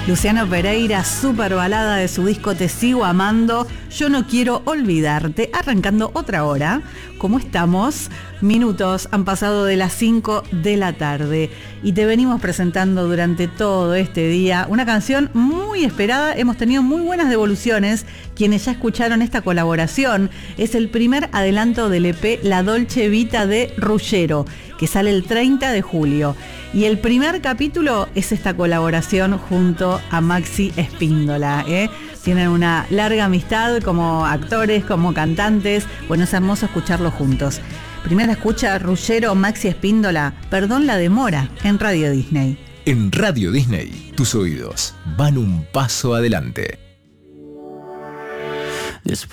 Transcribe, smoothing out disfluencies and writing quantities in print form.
Luciano Pereira, super balada de su disco Te Sigo Amando, Yo No Quiero Olvidarte, arrancando otra hora. ¿Cómo estamos? Minutos han pasado de las 5 de la tarde y te venimos presentando durante todo este día una canción muy esperada. Hemos tenido muy buenas devoluciones. Quienes ya escucharon esta colaboración, es el primer adelanto del EP La Dolce Vita de Ruggiero, que sale el 30 de julio. Y el primer capítulo es esta colaboración junto a Maxi Espíndola. Tienen una larga amistad como actores, como cantantes. Bueno, es hermoso escucharlos juntos. Primera escucha, Ruggiero, Maxi Espíndola, Perdón la demora, en Radio Disney. En Radio Disney, tus oídos van un paso adelante.